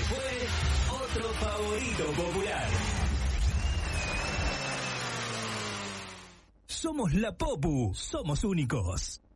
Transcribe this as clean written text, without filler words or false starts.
fue otro favorito popular. Somos la Popu, somos únicos.